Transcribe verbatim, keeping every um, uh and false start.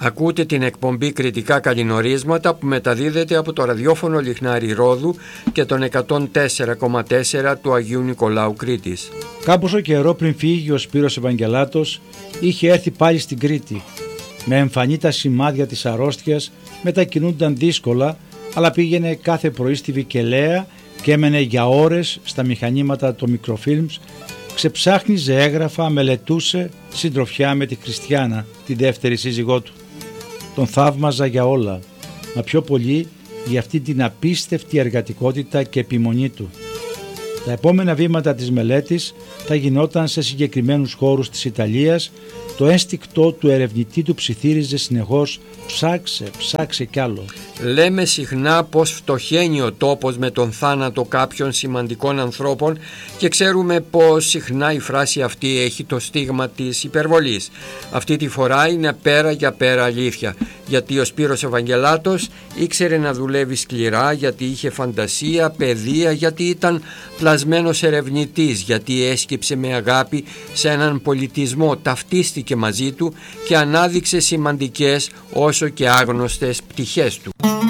Ακούτε την εκπομπή Κριτικά Καλλινορίσματα που μεταδίδεται από το ραδιόφωνο Λιχνάρι Ρόδου και τον εκατόν τέσσερα κόμμα τέσσερα του Αγίου Νικολάου Κρήτης. Κάμποσο καιρό πριν φύγει ο Σπύρος Ευαγγελάτος είχε έρθει πάλι στην Κρήτη. Με εμφανή τα σημάδια της αρρώστιας μετακινούνταν δύσκολα, αλλά πήγαινε κάθε πρωί στη Βικελαία και έμενε για ώρες στα μηχανήματα των μικροφίλμς, ξεψάχνιζε έγγραφα, μελετούσε, συντροφιά με τη Χριστιάνα, τη δεύτερη σύζυγό του. Τον θαύμαζα για όλα, μα πιο πολύ για αυτή την απίστευτη εργατικότητα και επιμονή του. Τα επόμενα βήματα της μελέτης θα γινόταν σε συγκεκριμένους χώρους της Ιταλίας. Το ένστικτο του ερευνητή του ψιθύριζε συνεχώς «ψάξε, ψάξε κι άλλο». Λέμε συχνά πως φτωχαίνει ο τόπος με τον θάνατο κάποιων σημαντικών ανθρώπων και ξέρουμε πως συχνά η φράση αυτή έχει το στίγμα της υπερβολής. Αυτή τη φορά είναι πέρα για πέρα αλήθεια, γιατί ο Σπύρος Ευαγγελάτος ήξερε να δουλεύει σκληρά, γιατί είχε φαντασία, παιδεία, γιατί ήταν πλασμένος ερευνητής, γιατί έσκυψε με αγάπη σε έναν πολιτισμό, ταυτίστηκε μαζί του και ανάδειξε σημαντικές όσο και άγνωστες πτυχές του.